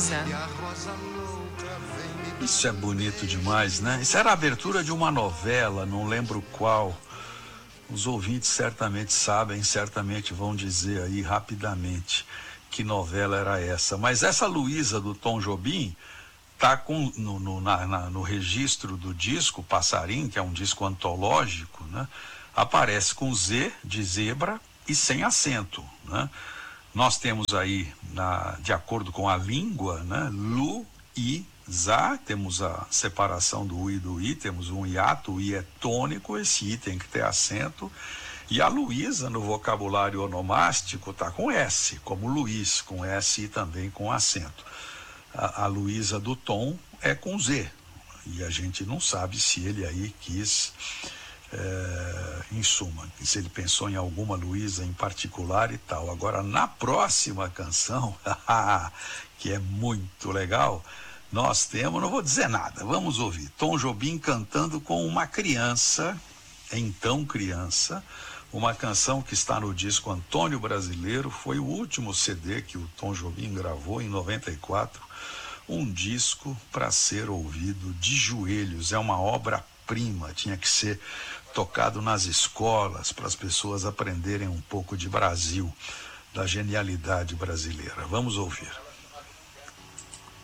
Luísa. Isso é bonito demais, né? Isso era a abertura de uma novela, não lembro qual. Os ouvintes certamente sabem, certamente vão dizer aí rapidamente que novela era essa. Mas essa Luísa do Tom Jobim tá no registro do disco Passarim, que é um disco antológico, né? Aparece com Z de zebra e sem acento, né? Nós temos aí, de acordo com a língua, né? Lu, I, Za, temos a separação do U e do I, temos um hiato, o I é tônico, esse I tem que ter acento, e a Luísa no vocabulário onomástico está com S, como Luiz, com S e também com acento. A Luísa do Tom é com Z, e a gente não sabe se ele aí quis, em suma, se ele pensou em alguma Luísa em particular e tal. Agora, na próxima canção, que é muito legal, nós temos, não vou dizer nada, vamos ouvir Tom Jobim cantando com uma criança, então criança, uma canção que está no disco Antônio Brasileiro, foi o último CD que o Tom Jobim gravou em 94, um disco para ser ouvido de joelhos, é uma obra-prima, tinha que ser tocado nas escolas para as pessoas aprenderem um pouco de Brasil, da genialidade brasileira. Vamos ouvir.